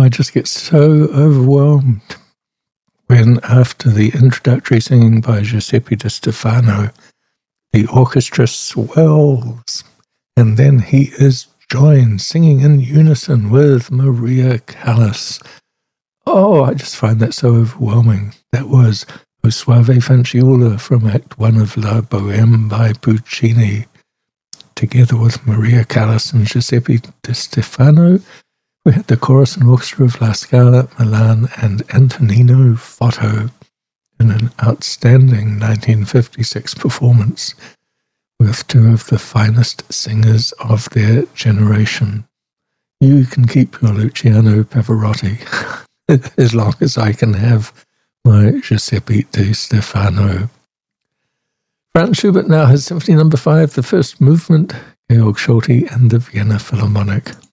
I just get so overwhelmed when, after the introductory singing by Giuseppe Di Stefano, the orchestra swells, and then he is joined, singing in unison with Maria Callas. Oh, I just find that so overwhelming. That was O Suave Fanciulla from Act 1 of La Bohème by Puccini. Together with Maria Callas and Giuseppe Di Stefano, we had the chorus and orchestra of La Scala Milan and Antonino Fotto in an outstanding 1956 performance with two of the finest singers of their generation. You can keep your Luciano Pavarotti as long as I can have my Giuseppe Di Stefano. Franz Schubert now has Symphony No. 5, the first movement, Georg Scholti and the Vienna Philharmonic.